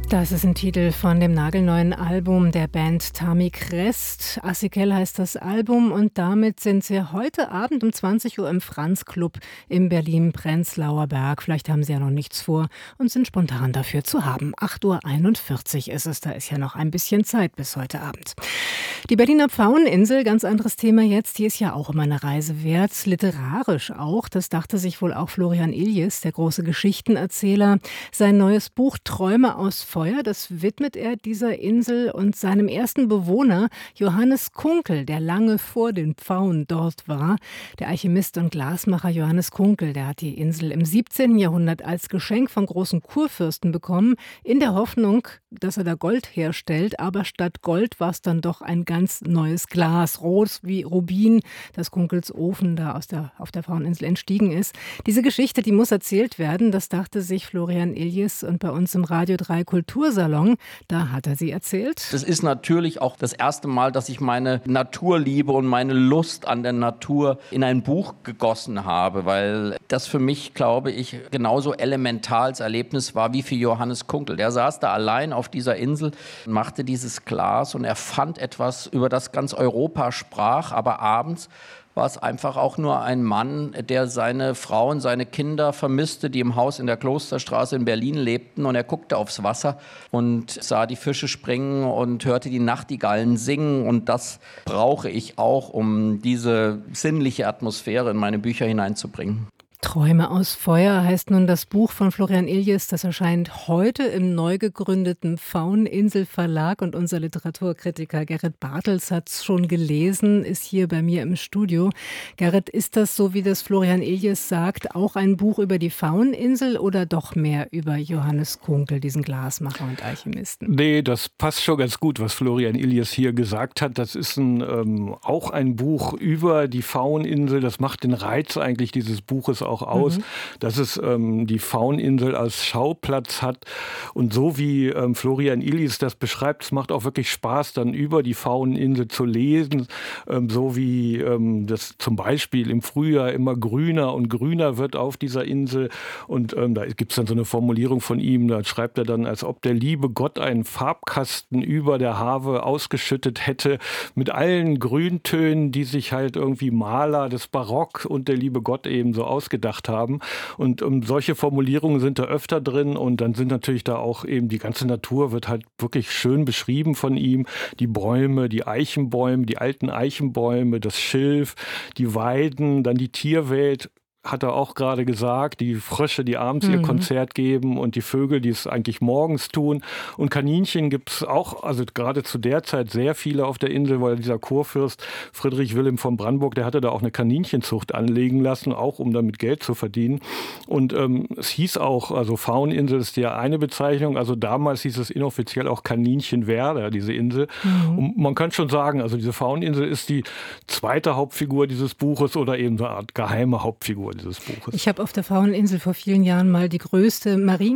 Das ist ein Titel von dem nagelneuen Album der Band Tami Krest. Assikel heißt das Album und damit sind wir heute Abend um 20 Uhr im Franz Club im Berlin-Prenzlauer Berg. Vielleicht haben Sie ja noch nichts vor und sind spontan dafür zu haben. 8:41 Uhr ist es, da ist ja noch ein bisschen Zeit bis heute Abend. Die Berliner Pfaueninsel, ganz anderes Thema jetzt, die ist ja auch immer eine Reise wert, literarisch auch. Das dachte sich wohl auch Florian Iljes, der große Geschichtenerzähler. Sein neues Buch Träume aus Feuer, das widmet er dieser Insel und seinem ersten Bewohner, Johannes Kunkel, der lange vor den Pfauen dort war. Der Alchemist und Glasmacher Johannes Kunkel, der hat die Insel im 17. Jahrhundert als Geschenk von großen Kurfürsten bekommen, in der Hoffnung, dass er da Gold herstellt. Aber statt Gold war es dann doch ein ganz neues Glas, rot wie Rubin, das Kunkels Ofen da auf der Pfaueninsel entstiegen ist. Diese Geschichte, die muss erzählt werden, das dachte sich Florian Iljes, und bei uns im Radio 3 Kultursalon, da hat er sie erzählt. Das ist natürlich auch das erste Mal, dass ich meine Naturliebe und meine Lust an der Natur in ein Buch gegossen habe, weil das für mich, glaube ich, genauso elementar als Erlebnis war wie für Johannes Kunkel. Der saß da allein auf dieser Insel, machte dieses Glas und er fand etwas, über das ganz Europa sprach, aber abends war es einfach auch nur ein Mann, der seine Frau und seine Kinder vermisste, die im Haus in der Klosterstraße in Berlin lebten, und er guckte aufs Wasser und sah die Fische springen und hörte die Nachtigallen singen, und das brauche ich auch, um diese sinnliche Atmosphäre in meine Bücher hineinzubringen. Träume aus Feuer heißt nun das Buch von Florian Iljes. Das erscheint heute im neu gegründeten Pfaueninsel Verlag und unser Literaturkritiker Gerrit Bartels hat es schon gelesen, ist hier bei mir im Studio. Gerrit, ist das, so wie das Florian Iljes sagt, auch ein Buch über die Pfaueninsel oder doch mehr über Johannes Kunkel, diesen Glasmacher und Alchemisten? Nee, das passt schon ganz gut, was Florian Iljes hier gesagt hat. Das ist auch ein Buch über die Pfaueninsel. Das macht den Reiz eigentlich dieses Buches auch aus, dass es die Pfaueninsel als Schauplatz hat. Und so wie Florian Iljes das beschreibt, es macht auch wirklich Spaß, dann über die Pfaueninsel zu lesen. So wie das zum Beispiel im Frühjahr immer grüner und grüner wird auf dieser Insel. Und da gibt es dann so eine Formulierung von ihm, da schreibt er dann, als ob der liebe Gott einen Farbkasten über der Havel ausgeschüttet hätte, mit allen Grüntönen, die sich halt irgendwie Maler des Barock und der liebe Gott eben so ausgedacht haben. Und solche Formulierungen sind da öfter drin, und dann sind natürlich da auch eben die ganze Natur wird halt wirklich schön beschrieben von ihm. Die Bäume, die Eichenbäume, die alten Eichenbäume, das Schilf, die Weiden, dann die Tierwelt. Hat er auch gerade gesagt, die Frösche, die abends ihr Konzert geben, und die Vögel, die es eigentlich morgens tun. Und Kaninchen gibt es auch, also gerade zu der Zeit sehr viele auf der Insel, weil dieser Kurfürst Friedrich Wilhelm von Brandenburg, der hatte da auch eine Kaninchenzucht anlegen lassen, auch um damit Geld zu verdienen. Und es hieß auch, also Pfaueninsel ist ja eine Bezeichnung, also damals hieß es inoffiziell auch Kaninchenwerder, diese Insel. Und man kann schon sagen, also diese Pfaueninsel ist die zweite Hauptfigur dieses Buches oder eben so eine Art geheime Hauptfigur dieses Buches. Ich habe auf der Pfaueninsel vor vielen Jahren mal die größte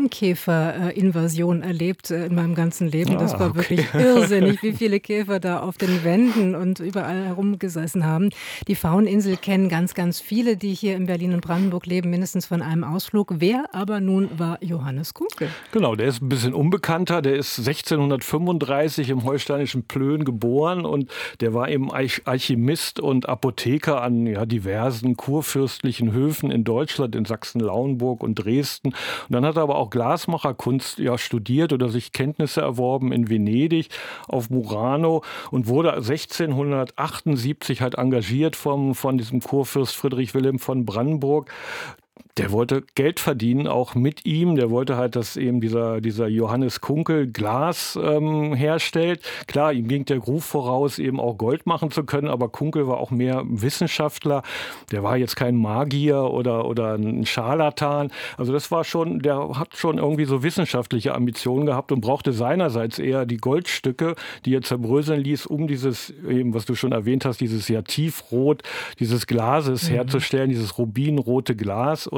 Marienkäfer-Invasion erlebt in meinem ganzen Leben. Das war wirklich irrsinnig, wie viele Käfer da auf den Wänden und überall herumgesessen haben. Die Pfaueninsel kennen ganz, ganz viele, die hier in Berlin und Brandenburg leben, mindestens von einem Ausflug. Wer aber nun war Johannes Kunkel? Genau, der ist ein bisschen unbekannter. Der ist 1635 im holsteinischen Plön geboren, und der war eben Alchemist und Apotheker an diversen kurfürstlichen Höfen in Deutschland, in Sachsen-Lauenburg und Dresden. Und dann hat er aber auch Glasmacherkunst studiert oder sich Kenntnisse erworben in Venedig auf Murano und wurde 1678 halt engagiert von diesem Kurfürst Friedrich Wilhelm von Brandenburg. Der wollte Geld verdienen, auch mit ihm. Der wollte halt, dass eben dieser Johannes Kunkel Glas herstellt. Klar, ihm ging der Ruf voraus, eben auch Gold machen zu können, aber Kunkel war auch mehr Wissenschaftler. Der war jetzt kein Magier oder ein Scharlatan. Also das war schon, der hat schon irgendwie so wissenschaftliche Ambitionen gehabt und brauchte seinerseits eher die Goldstücke, die er zerbröseln ließ, um dieses, eben was du schon erwähnt hast, dieses ja Tiefrot dieses Glases herzustellen, dieses rubinrote Glas. Und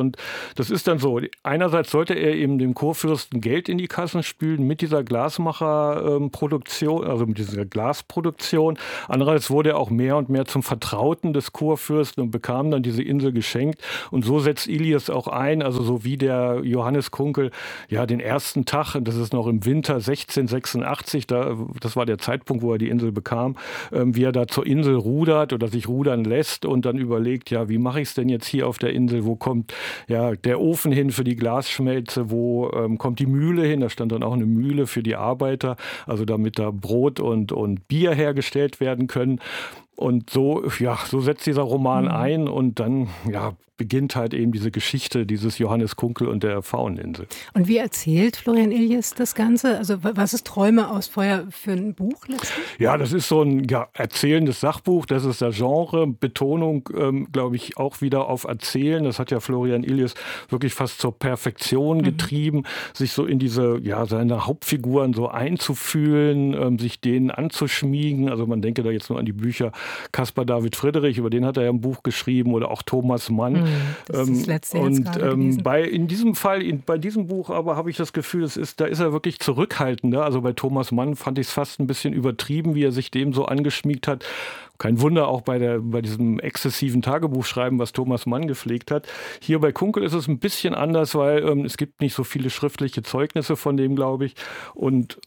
Und das ist dann so, einerseits sollte er eben dem Kurfürsten Geld in die Kassen spülen mit dieser Glasmacherproduktion, also mit dieser Glasproduktion. Andererseits wurde er auch mehr und mehr zum Vertrauten des Kurfürsten und bekam dann diese Insel geschenkt. Und so setzt Ilias auch ein, also so wie der Johannes Kunkel, ja, den ersten Tag, das ist noch im Winter 1686, das war der Zeitpunkt, wo er die Insel bekam, wie er da zur Insel rudert oder sich rudern lässt und dann überlegt, ja, wie mache ich es denn jetzt hier auf der Insel? Wo kommt ja der Ofen hin für die Glasschmelze? Wo kommt die Mühle hin? Da stand dann auch eine Mühle für die Arbeiter, also damit da Brot und Bier hergestellt werden können. Und so setzt dieser Roman ein und dann beginnt halt eben diese Geschichte dieses Johannes Kunkel und der Fauneninsel. Und wie erzählt Florian Illies das Ganze? Also was ist Träume aus Feuer für ein Buch letztlich? Ja, das ist so ein erzählendes Sachbuch, das ist das Genre. Betonung, glaube ich, auch wieder auf Erzählen. Das hat ja Florian Illies wirklich fast zur Perfektion getrieben, sich so in diese, seine Hauptfiguren so einzufühlen, sich denen anzuschmiegen. Also man denke da jetzt nur an die Bücher Caspar David Friedrich, über den hat er ja ein Buch geschrieben, oder auch Thomas Mann. Das ist das letzte jetzt in diesem Fall, bei diesem Buch aber habe ich das Gefühl, da ist er wirklich zurückhaltender. Also bei Thomas Mann fand ich es fast ein bisschen übertrieben, wie er sich dem so angeschmiegt hat. Kein Wunder, auch bei diesem exzessiven Tagebuchschreiben, was Thomas Mann gepflegt hat. Hier bei Kunkel ist es ein bisschen anders, weil es gibt nicht so viele schriftliche Zeugnisse von dem, glaube ich. Und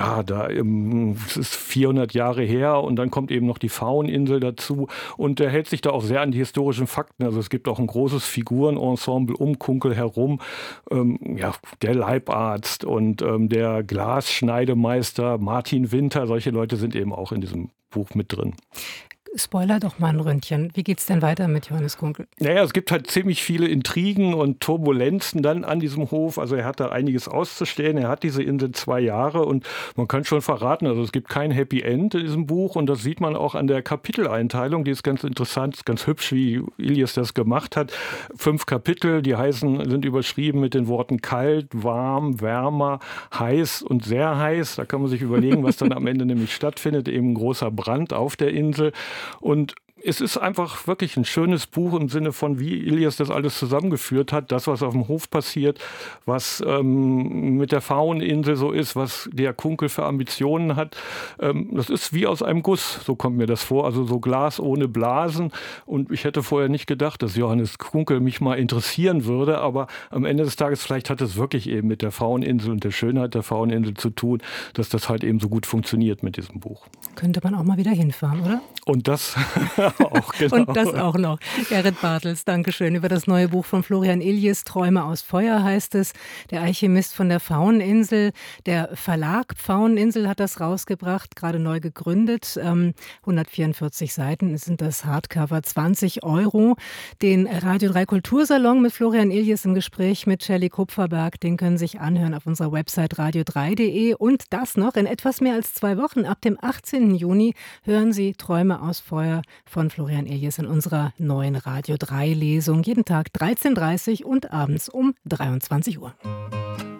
es ist 400 Jahre her und dann kommt eben noch die Fauneninsel dazu. Und er hält sich da auch sehr an die historischen Fakten. Also es gibt auch ein großes Figurenensemble um Kunkel herum. Der Leibarzt und der Glasschneidemeister Martin Winter, solche Leute sind eben auch in diesem Buch mit drin. Spoiler doch mal ein Ründchen. Wie geht's denn weiter mit Johannes Kunkel? Naja, es gibt halt ziemlich viele Intrigen und Turbulenzen dann an diesem Hof. Also er hat da einiges auszustehen. Er hat diese Insel 2 Jahre und man kann schon verraten, also es gibt kein Happy End in diesem Buch und das sieht man auch an der Kapiteleinteilung. Die ist ganz interessant, ist ganz hübsch, wie Illies das gemacht hat. 5 Kapitel, die sind überschrieben mit den Worten kalt, warm, wärmer, heiß und sehr heiß. Da kann man sich überlegen, was dann am Ende nämlich stattfindet. Eben ein großer Brand auf der Insel. Und es ist einfach wirklich ein schönes Buch im Sinne von, wie Illies das alles zusammengeführt hat. Das, was auf dem Hof passiert, was mit der Fauneninsel so ist, was der Kunkel für Ambitionen hat. Das ist wie aus einem Guss, so kommt mir das vor. Also so Glas ohne Blasen. Und ich hätte vorher nicht gedacht, dass Johannes Kunkel mich mal interessieren würde. Aber am Ende des Tages, vielleicht hat es wirklich eben mit der Fauneninsel und der Schönheit der Fauneninsel zu tun, dass das halt eben so gut funktioniert mit diesem Buch. Könnte man auch mal wieder hinfahren, oder? Und das auch, genau. Und das auch noch. Gerrit Bartels, Dankeschön. Über das neue Buch von Florian Illies, Träume aus Feuer heißt es. Der Alchemist von der Fauneninsel. Der Verlag Fauneninsel hat das rausgebracht, gerade neu gegründet. 144 Seiten sind das Hardcover, 20 €. Den Radio 3 Kultursalon mit Florian Illies im Gespräch mit Shelley Kupferberg, den können Sie sich anhören auf unserer Website radio3.de. Und das noch in etwas mehr als 2 Wochen. Ab dem 18. Juni hören Sie Träume aus Feuer von Florian Illies in unserer neuen Radio 3 Lesung. Jeden Tag 13:30 Uhr und abends um 23 Uhr.